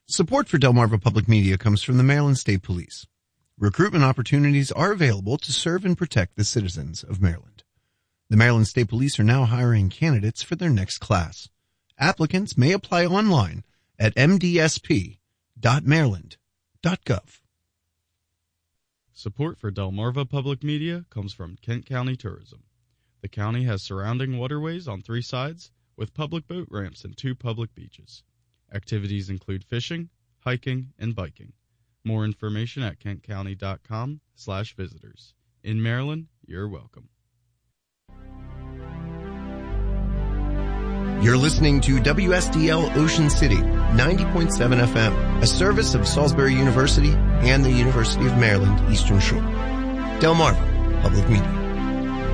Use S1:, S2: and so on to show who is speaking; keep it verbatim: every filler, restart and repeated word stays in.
S1: Support for Delmarva Public Media comes from the Maryland State Police. Recruitment opportunities are available to serve and protect the citizens of Maryland. The Maryland State Police are now hiring candidates for their next class. Applicants may apply online at m d s p dot maryland dot gov.
S2: Support for Delmarva Public Media comes from Kent County Tourism. The county has surrounding waterways on three sides with public boat ramps and two public beaches. Activities include fishing, hiking, and biking. More information at kentcounty.com slash visitors. In Maryland, you're welcome.
S1: You're listening to W S D L Ocean City, ninety point seven F M, a service of Salisbury University and the University of Maryland Eastern Shore. Delmarva Public Media.